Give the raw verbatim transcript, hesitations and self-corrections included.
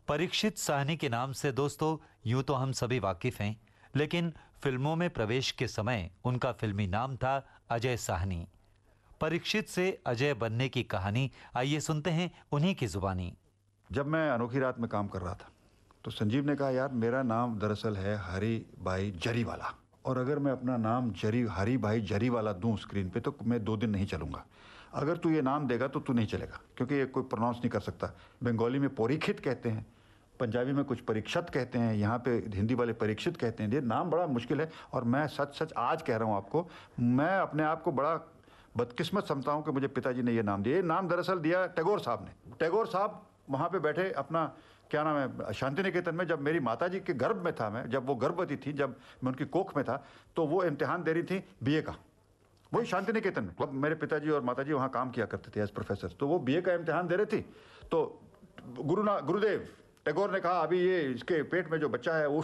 परीक्षित साहनी के नाम से दोस्तों यूं तो हम सभी वाकिफ हैं, लेकिन फिल्मों में प्रवेश के समय उनका फिल्मी नाम था अजय साहनी। परीक्षित से अजय बनने की कहानी आइए सुनते हैं उन्हीं की जुबानी। जब मैं अनोखी रात में काम कर रहा था तो संजीव ने कहा, यार मेरा नाम दरअसल है हरी भाई जरीवाला, और अगर मैं अपना नाम जरी हरी भाई जरीवाला दूं स्क्रीन पे तो मैं दो दिन नहीं चलूंगा। अगर तू ये नाम देगा तो तू नहीं चलेगा, क्योंकि ये कोई प्रोनाउंस नहीं कर सकता। बंगाली में परीक्षित कहते हैं, पंजाबी में कुछ परीक्षत कहते हैं, यहाँ पे हिंदी वाले परीक्षित कहते हैं। ये नाम बड़ा मुश्किल है, और मैं सच सच आज कह रहा हूँ आपको, मैं अपने आप को बड़ा बदकिस्मत समझता हूँ कि मुझे पिताजी ने ये नाम दिया। ये नाम दरअसल दिया टैगोर साहब ने। टैगोर साहब वहाँ पे बैठे अपना क्या नाम है शांति निकेतन में, जब मेरी माताजी के गर्भ में था मैं, जब वो गर्भवती थी, जब मैं उनकी कोख में था, तो वो इम्तिहान दे रही थी बीए का, वही शांति निकेतन में। अब मेरे पिताजी और माताजी वहाँ काम किया करते थे एज प्रोफेसर, तो वो बीए का इम्तिहान दे रही थी। तो गुरुना गुरुदेव टैगोर ने कहा, अभी ये इसके पेट में जो बच्चा है वो